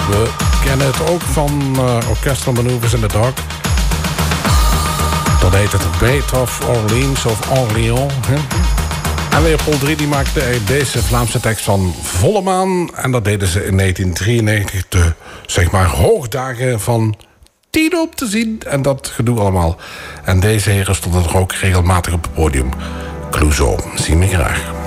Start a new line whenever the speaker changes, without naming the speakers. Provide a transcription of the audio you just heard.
We kennen het ook van Orchestral Manoeuvres in the Dark. Dat heet het Bait of Orleans of Orléans. Hè? En Leopold III die maakte deze Vlaamse tekst van Volle Maan. En dat deden ze in 1993, de zeg maar hoogdagen van Tino op te zien. En dat gedoe allemaal. En deze heren stonden er ook regelmatig op het podium. Clouseau, zien we graag.